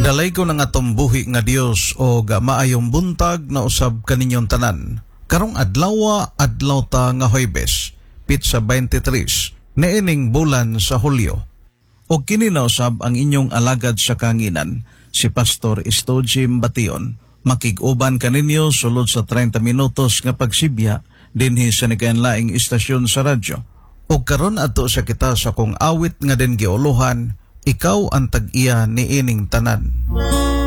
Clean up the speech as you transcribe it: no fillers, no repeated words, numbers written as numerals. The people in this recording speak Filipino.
Dalay ko ng atong buhi nga Dios o maayong buntag na usab kaninyong tanan. Karong adlaw ta nga Huwebes, Pitsa 23, niining bulan sa Hulyo. O kini na usab ang inyong alagad sa kanginan, si Pastor Estojim Bation. Makig-uban kaninyo sulod sa 30 minutos nga pagsibya dinhi sa nikainlaing istasyon sa radyo. O karon ato sa kita sa kung awit nga den giuluhan, ikaw ang tag-iya ni ining tanan.